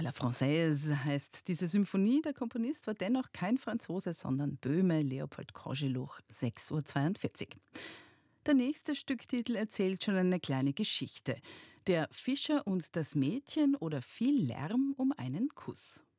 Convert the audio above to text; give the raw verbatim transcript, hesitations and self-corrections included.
la Française heißt diese Symphonie. Der Komponist war dennoch kein Franzose, sondern Böhme, Leopold Koželuch, sechs Uhr zweiundvierzig. Der nächste Stücktitel erzählt schon eine kleine Geschichte. Der Fischer und das Mädchen oder viel Lärm um einen Kuss.